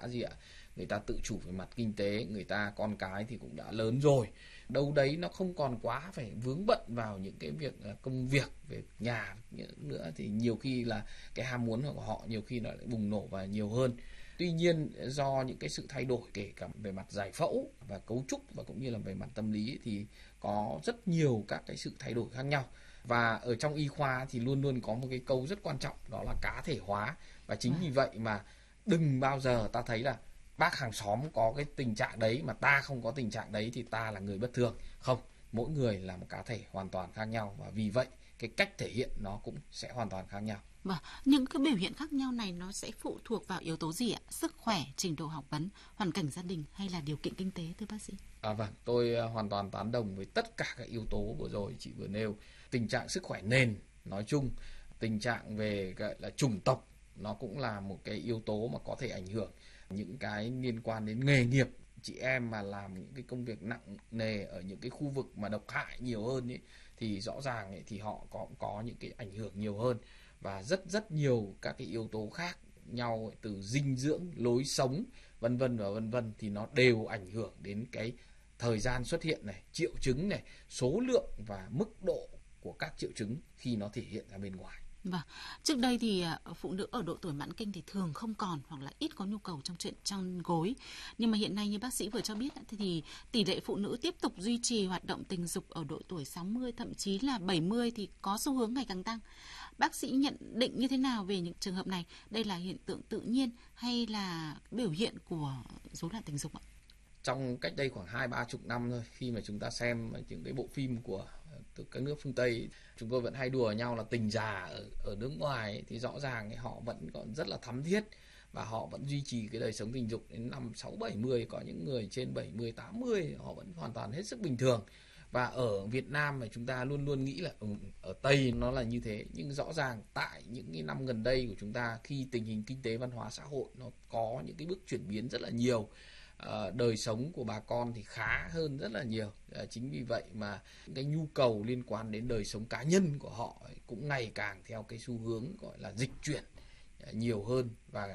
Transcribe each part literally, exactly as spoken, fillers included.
đã gì ạ, người ta tự chủ về mặt kinh tế, người ta con cái thì cũng đã lớn rồi, đâu đấy nó không còn quá phải vướng bận vào những cái việc công việc về nhà nữa, thì nhiều khi là cái ham muốn của họ nhiều khi nó lại bùng nổ và nhiều hơn. Tuy nhiên do những cái sự thay đổi kể cả về mặt giải phẫu và cấu trúc và cũng như là về mặt tâm lý thì có rất nhiều các cái sự thay đổi khác nhau. Và ở trong y khoa thì luôn luôn có một cái câu rất quan trọng, đó là cá thể hóa. Và chính vì vậy mà đừng bao giờ ta thấy là bác hàng xóm có cái tình trạng đấy mà ta không có tình trạng đấy thì ta là người bất thường. Không, mỗi người là một cá thể hoàn toàn khác nhau, và vì vậy cái cách thể hiện nó cũng sẽ hoàn toàn khác nhau. Vâng, những cái biểu hiện khác nhau này nó sẽ phụ thuộc vào yếu tố gì ạ? Sức khỏe, trình độ học vấn, hoàn cảnh gia đình hay là điều kiện kinh tế, thưa bác sĩ? À vâng, tôi hoàn toàn tán đồng với tất cả các yếu tố vừa rồi chị vừa nêu. Tình trạng sức khỏe nền nói chung, tình trạng về gọi là chủng tộc nó cũng là một cái yếu tố mà có thể ảnh hưởng. Những cái liên quan đến nghề nghiệp, chị em mà làm những cái công việc nặng nề ở những cái khu vực mà độc hại nhiều hơn ấy, thì rõ ràng ấy, thì họ có có những cái ảnh hưởng nhiều hơn, và rất rất nhiều các cái yếu tố khác nhau ấy, từ dinh dưỡng, lối sống vân vân và vân vân, thì nó đều ảnh hưởng đến cái thời gian xuất hiện này, triệu chứng này, số lượng và mức độ của các triệu chứng khi nó thể hiện ra bên ngoài. Vâng, trước đây thì phụ nữ ở độ tuổi mãn kinh thì thường không còn hoặc là ít có nhu cầu trong chuyện chăn gối. Nhưng mà hiện nay như bác sĩ vừa cho biết thì tỷ lệ phụ nữ tiếp tục duy trì hoạt động tình dục ở độ tuổi sáu mươi, thậm chí là bảy mươi thì có xu hướng ngày càng tăng. Bác sĩ nhận định như thế nào về những trường hợp này? Đây là hiện tượng tự nhiên hay là biểu hiện của rối loạn tình dục ạ? Trong cách đây khoảng hai ba chục năm thôi, khi mà chúng ta xem những cái bộ phim của từ các nước phương Tây, chúng tôi vẫn hay đùa nhau là tình già ở, ở nước ngoài ấy, thì rõ ràng ấy, họ vẫn còn rất là thắm thiết và họ vẫn duy trì cái đời sống tình dục đến năm sáu bảy mươi, có những người trên bảy mươi tám mươi họ vẫn hoàn toàn hết sức bình thường. Và ở Việt Nam mà chúng ta luôn luôn nghĩ là ở, ở Tây nó là như thế, nhưng rõ ràng tại những cái năm gần đây của chúng ta, khi tình hình kinh tế văn hóa xã hội nó có những cái bước chuyển biến rất là nhiều, À, đời sống của bà con thì khá hơn rất là nhiều. À, chính vì vậy mà cái nhu cầu liên quan đến đời sống cá nhân của họ ấy cũng ngày càng theo cái xu hướng gọi là dịch chuyển à, nhiều hơn. Và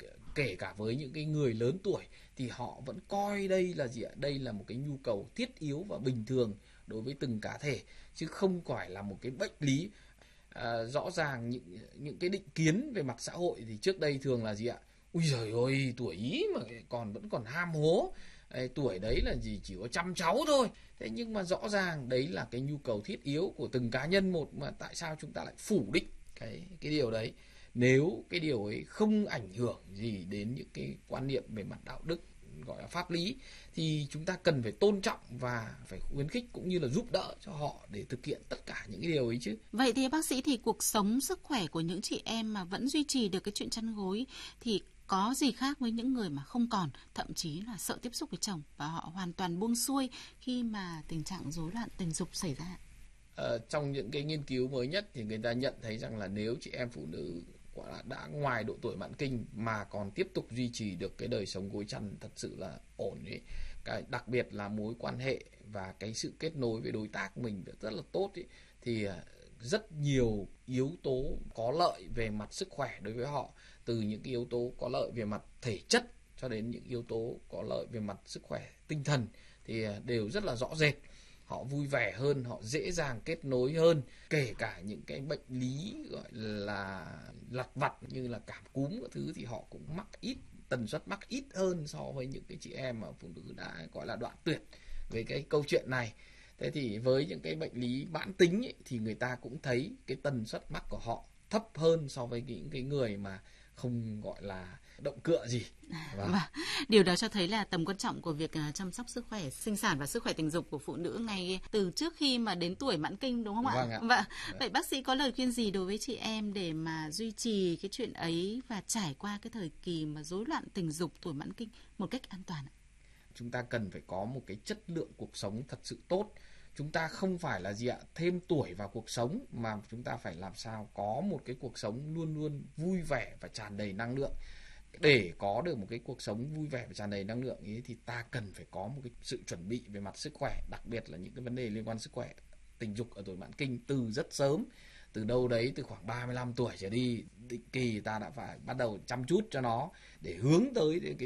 kể cả với những cái người lớn tuổi thì họ vẫn coi đây là gì ạ? Đây là một cái nhu cầu thiết yếu và bình thường đối với từng cá thể, chứ không phải là một cái bệnh lý. À, rõ ràng những những cái định kiến về mặt xã hội thì trước đây thường là gì ạ? Ui giời ơi, tuổi ý mà còn vẫn còn ham hố, đấy, tuổi đấy là gì chỉ có chăm cháu thôi. Thế nhưng mà rõ ràng đấy là cái nhu cầu thiết yếu của từng cá nhân một, mà tại sao chúng ta lại phủ định cái cái điều đấy? Nếu cái điều ấy không ảnh hưởng gì đến những cái quan niệm về mặt đạo đức, gọi là pháp lý, thì chúng ta cần phải tôn trọng và phải khuyến khích cũng như là giúp đỡ cho họ để thực hiện tất cả những cái điều ấy chứ. Vậy thì bác sĩ, thì cuộc sống sức khỏe của những chị em mà vẫn duy trì được cái chuyện chăn gối thì có gì khác với những người mà không còn, thậm chí là sợ tiếp xúc với chồng và họ hoàn toàn buông xuôi khi mà tình trạng rối loạn tình dục xảy ra? Ờ, trong những cái nghiên cứu mới nhất thì người ta nhận thấy rằng là nếu chị em phụ nữ đã ngoài độ tuổi mãn kinh mà còn tiếp tục duy trì được cái đời sống gối chăn thật sự là ổn ấy, cái đặc biệt là mối quan hệ và cái sự kết nối với đối tác mình rất là tốt ấy, thì rất nhiều yếu tố có lợi về mặt sức khỏe đối với họ, từ những cái yếu tố có lợi về mặt thể chất cho đến những yếu tố có lợi về mặt sức khỏe tinh thần thì đều rất là rõ rệt. Họ vui vẻ hơn, họ dễ dàng kết nối hơn, kể cả những cái bệnh lý gọi là lặt vặt như là cảm cúm các thứ thì họ cũng mắc ít, tần suất mắc ít hơn so với những cái chị em mà phụ nữ đã gọi là đoạn tuyệt về cái câu chuyện này. Thế thì với những cái bệnh lý mãn tính ấy, thì người ta cũng thấy cái tần suất mắc của họ thấp hơn so với những cái người mà không gọi là động cựa gì. Vâng. Và điều đó cho thấy là tầm quan trọng của việc chăm sóc sức khỏe sinh sản và sức khỏe tình dục của phụ nữ ngay từ trước khi mà đến tuổi mãn kinh, đúng không ạ? Vâng ạ. Vâng. Vậy bác sĩ có lời khuyên gì đối với chị em để mà duy trì cái chuyện ấy và trải qua cái thời kỳ mà rối loạn tình dục tuổi mãn kinh một cách an toàn ạ? Chúng ta cần phải có một cái chất lượng cuộc sống thật sự tốt. Chúng ta không phải là gì ạ, thêm tuổi vào cuộc sống, mà chúng ta phải làm sao có một cái cuộc sống luôn luôn vui vẻ và tràn đầy năng lượng. Để có được một cái cuộc sống vui vẻ và tràn đầy năng lượng ấy thì ta cần phải có một cái sự chuẩn bị về mặt sức khỏe, đặc biệt là những cái vấn đề liên quan sức khỏe tình dục ở tuổi mãn kinh từ rất sớm. Từ đâu đấy từ khoảng ba mươi lăm tuổi trở đi, định kỳ ta đã phải bắt đầu chăm chút cho nó để hướng tới cái